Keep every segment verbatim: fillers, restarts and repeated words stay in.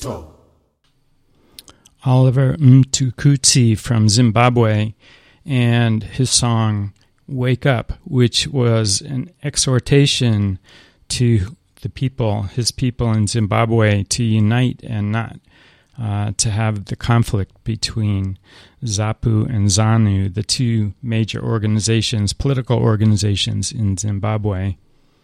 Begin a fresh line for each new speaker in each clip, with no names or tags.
Oliver Mtukudzi from Zimbabwe, and his song Wake Up, which was an exhortation to the people, his people in Zimbabwe, to unite and not uh, to have the conflict between ZAPU and ZANU, the two major organizations, political organizations in Zimbabwe.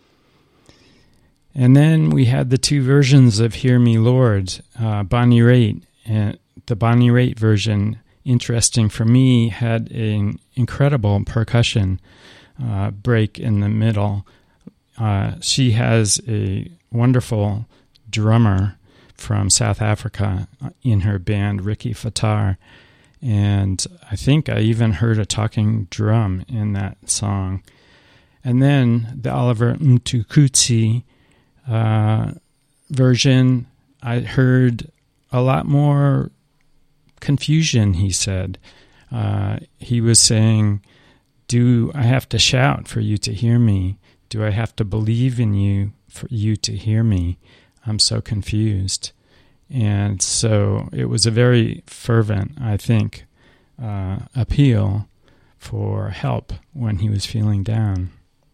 And then we had the two versions of Hear Me Lord, uh, Bonnie Raitt, and the Bonnie Raitt version, interesting for me, had an incredible percussion uh, break in the middle. Uh, she has a wonderful drummer from South Africa in her band, Ricky Fattar, and I think I even heard a talking drum in that song. And then the Oliver Mtukudzi uh, version, I heard a lot more confusion, he said. Uh, he was saying, do I have to shout for you to hear me? Do I have to believe in you for you to hear me? I'm so confused. And so it was a very fervent, I think, uh, appeal for help when he was feeling down.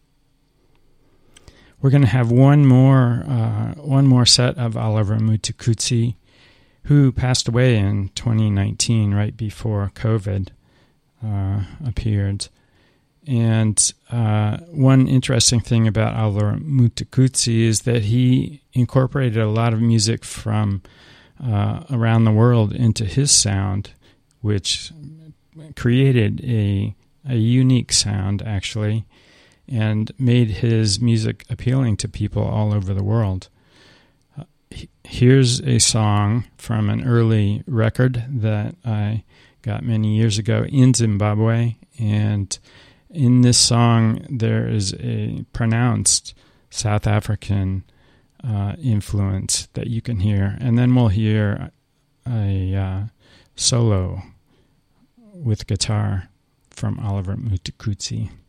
We're going to have one more, uh, one more set of Oliver Mtukudzi, who passed away in twenty nineteen, right before COVID uh, appeared. And uh, one interesting thing about Oliver Mtukudzi is that he incorporated a lot of music from uh, around the world into his sound, which created a, a unique sound, actually, and made his music appealing to people all over the world. Here's a song from an early record that I got many years ago in Zimbabwe, and in this song there is a pronounced South African uh, influence that you can hear, and then we'll hear a uh, solo with guitar from Oliver Mtukudzi.